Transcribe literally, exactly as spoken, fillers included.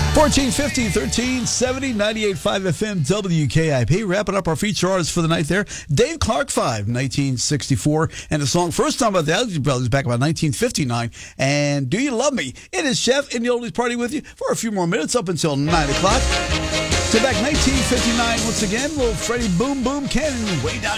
fourteen fifty, thirteen seventy, ninety-eight point five F M, W K I P. Wrapping up our feature artists for the night there. Dave Clark five, nineteen sixty-four. And the song first time about the Isley Brothers back about nineteen fifty-nine. And Do You Love Me? It is Chef in the Oldies Party with you for a few more minutes up until nine o'clock. So back nineteen fifty-nine once again. Little Freddie Boom Boom Cannon way down